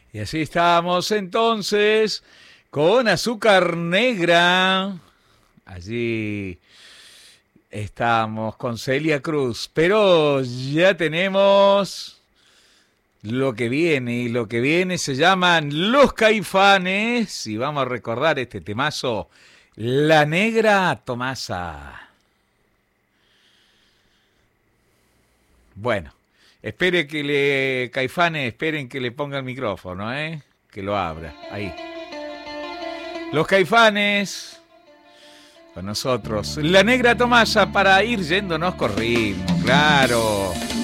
Y así estamos entonces con Azúcar Negra. Allí estamos con Celia Cruz, pero ya tenemos lo que viene, y lo que viene se llaman Los Caifanes, y vamos a recordar este temazo, La Negra Tomasa. Bueno, espere que Caifanes, esperen que le ponga el micrófono, que lo abra, ahí. Los Caifanes, con nosotros, La Negra Tomasa, para ir yéndonos con ritmo, claro.